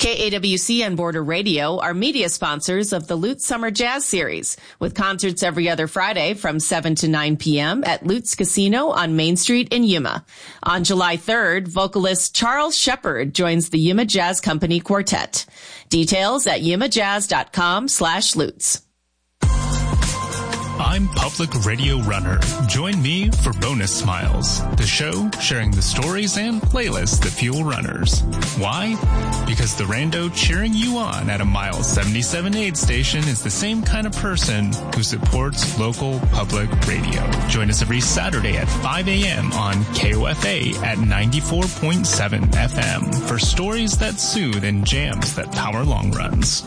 KAWC and Border Radio are media sponsors of the Lutz Summer Jazz Series, with concerts every other Friday from 7 to 9 p.m. at Lutz Casino on Main Street in Yuma. On July 3rd, vocalist Charles Shepard joins the Yuma Jazz Company Quartet. Details at yumajazz.com/Lutz. I'm Public Radio Runner. Join me for Bonus Smiles, the show sharing the stories and playlists that fuel runners. Why? Because the rando cheering you on at a Mile 77 aid station is the same kind of person who supports local public radio. Join us every Saturday at 5 a.m. on KOFA at 94.7 FM for stories that soothe and jams that power long runs.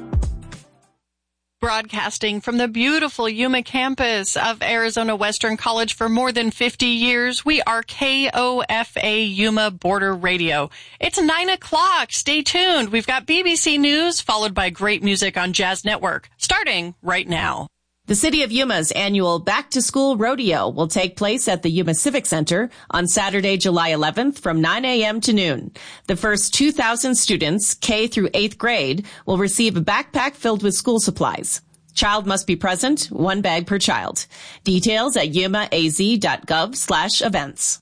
Broadcasting from the beautiful Yuma campus of Arizona Western College for more than 50 years, we are KOFA Yuma Border Radio. It's 9 o'clock. Stay tuned. We've got BBC News, followed by great music on Jazz Network, starting right now. The City of Yuma's annual Back to School Rodeo will take place at the Yuma Civic Center on Saturday, July 11th from 9 a.m. to noon. The first 2,000 students, K through 8th grade, will receive a backpack filled with school supplies. Child must be present, 1 bag per child. Details at yumaaz.gov/events.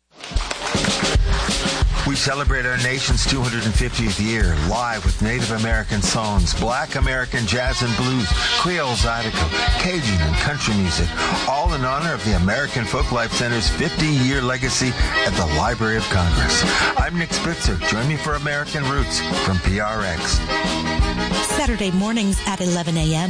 We celebrate our nation's 250th year live with Native American songs, Black American jazz and blues, Creole Zydeco, Cajun and country music, all in honor of the American Folklife Center's 50-year legacy at the Library of Congress. I'm Nick Spitzer. Join me for American Roots from PRX. Saturday mornings at 11 a.m.